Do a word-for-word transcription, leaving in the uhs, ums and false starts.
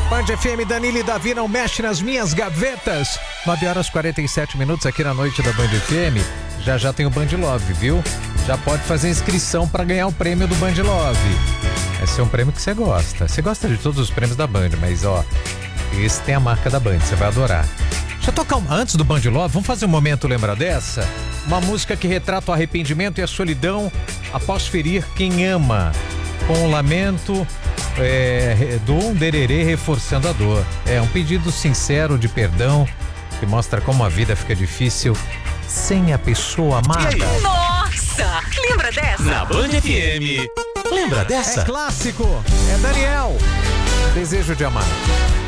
Band F M, Danilo e Davi, não mexe nas minhas gavetas. nove horas e quarenta e sete minutos aqui na noite da Band F M. Já já tem o Band Love, viu? Já pode fazer inscrição para ganhar o prêmio do Band Love. Esse é um prêmio que você gosta. Você gosta de todos os prêmios da Band, mas ó, esse tem a marca da Band, você vai adorar. Deixa eu tocar um, antes do Band Love, vamos fazer um momento lembra dessa? Uma música que retrata o arrependimento e a solidão após ferir quem ama. Com o lamento é, do um dererê reforçando a dor. É um pedido sincero de perdão que mostra como a vida fica difícil sem a pessoa amada. Nossa! Lembra dessa? Na Band F M. Lembra dessa? É clássico. É Daniel. Desejo de amar.